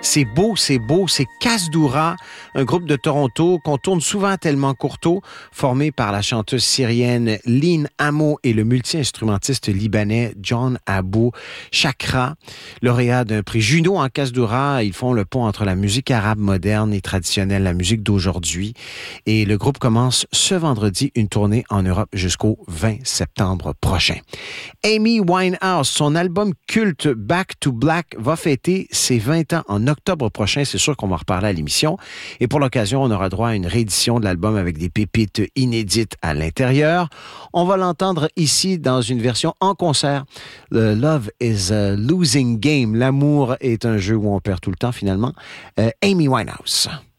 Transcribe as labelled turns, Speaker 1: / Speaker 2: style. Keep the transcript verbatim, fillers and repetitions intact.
Speaker 1: C'est beau, c'est beau, c'est Kasdoura, un groupe de Toronto qu'on tourne souvent à Tellement Courteau, formé par la chanteuse syrienne Lynn Amo et le multi-instrumentiste libanais John Abou Chakra. Lauréat d'un prix Juno en Kasdoura, ils font le pont entre la musique arabe moderne et traditionnelle, la musique d'aujourd'hui. Et le groupe commence ce vendredi une tournée en Europe jusqu'au vingt septembre prochain. Amy Winehouse, son album culte Back to Black va fêter ses vingt ans en octobre prochain. C'est sûr qu'on va en reparler à l'émission. Et pour l'occasion, on aura droit à une réédition de l'album avec des pépites inédites à l'intérieur. On va l'entendre ici dans une version en concert. The Love is a Losing Game. L'amour est un jeu où on perd tout le temps finalement. Euh, Amy Winehouse.